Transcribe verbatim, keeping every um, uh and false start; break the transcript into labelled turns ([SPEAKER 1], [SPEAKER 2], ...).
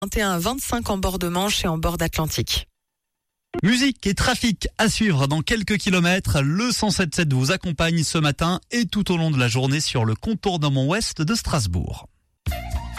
[SPEAKER 1] vingt et un à vingt-cinq en bord de Manche et en bord d'Atlantique.
[SPEAKER 2] Musique et trafic à suivre dans quelques kilomètres. Le cent sept sept vous accompagne ce matin et tout au long de la journée sur le contournement ouest de Strasbourg.